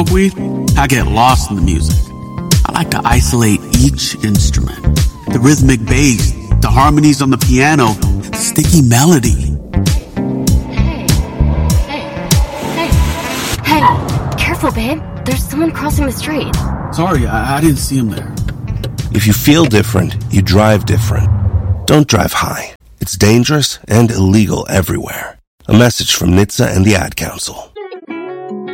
weed, I get lost in the music. I like to isolate each instrument. The rhythmic bass, the harmonies on the piano, the sticky melody. Hey, careful, babe. There's someone crossing the street. Sorry, I didn't see him there. If you feel different, you drive different. Don't drive high. It's dangerous and illegal everywhere. A message from NHTSA and the Ad Council.